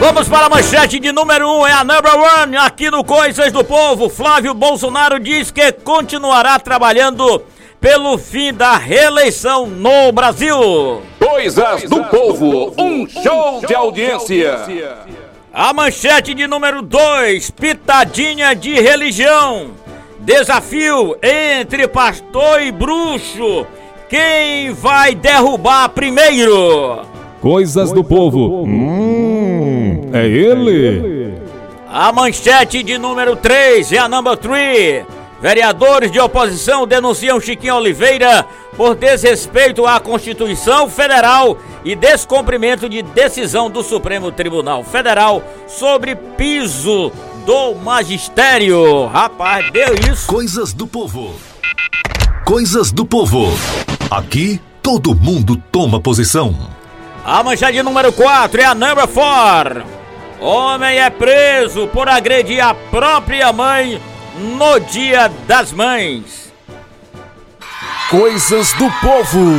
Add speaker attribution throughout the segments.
Speaker 1: Vamos para a manchete de número 1, é a number one aqui no Coisas do Povo. Flávio Bolsonaro diz que continuará trabalhando pelo fim da reeleição no Brasil.
Speaker 2: Coisas do Povo, um show de audiência.
Speaker 1: A manchete de número 2, pitadinha de religião. Desafio entre pastor e bruxo. Quem vai derrubar primeiro?
Speaker 3: Coisas do Povo. É ele.
Speaker 1: A manchete de número 3 é a number 3. Vereadores de oposição denunciam Chiquinho Oliveira por desrespeito à Constituição Federal e descumprimento de decisão do Supremo Tribunal Federal sobre piso do magistério. Rapaz, deu isso.
Speaker 4: Coisas do Povo. Coisas do Povo. Aqui todo mundo toma posição.
Speaker 1: A manchete número 4 é a number 4. Homem é preso por agredir a própria mãe no Dia das Mães.
Speaker 3: Coisas do Povo.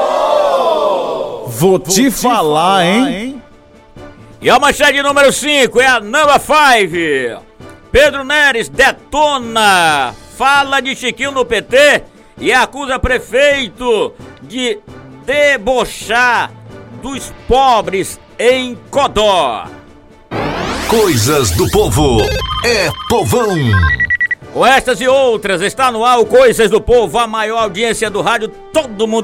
Speaker 3: Vou te falar, hein?
Speaker 1: E a manchete número 5 é a number 5. Pedro Neres detona fala de Chiquinho no PT e acusa prefeito de debochar dos pobres em Codó.
Speaker 4: Coisas do Povo é povão.
Speaker 1: Com estas e outras, está no ar o Coisas do Povo, a maior audiência do rádio, todo mundo